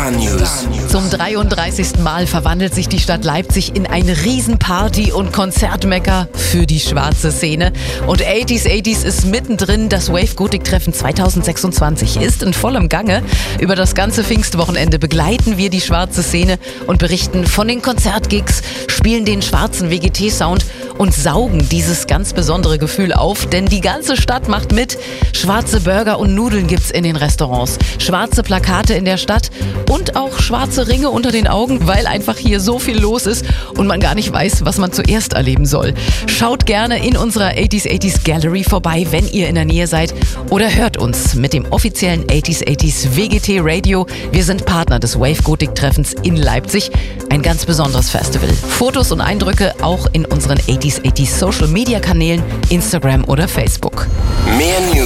Star News. Zum 33. Mal verwandelt sich die Stadt Leipzig in ein Riesenparty- und Konzertmecker für die schwarze Szene. Und 80s ist mittendrin. Das Wave-Gotik-Treffen 2026 ist in vollem Gange. Über das ganze Pfingstwochenende begleiten wir die schwarze Szene und berichten von den Konzertgigs, spielen den schwarzen WGT-Sound und saugen dieses ganz besondere Gefühl auf. Denn die ganze Stadt macht mit. Schwarze Burger und Nudeln gibt's in den Restaurants, schwarze Plakate in der Stadt und auch schwarze Ringe unter den Augen, weil einfach hier so viel los ist und man gar nicht weiß, was man zuerst erleben soll. Schaut gerne in unserer 80s Gallery vorbei, wenn ihr in der Nähe seid, oder hört uns mit dem offiziellen 80s WGT Radio. Wir sind Partner des Wave-Gotik-Treffens in Leipzig. Ein ganz besonderes Festival. Fotos und Eindrücke auch in unseren 80s Social Media Kanälen, Instagram oder Facebook. Mehr News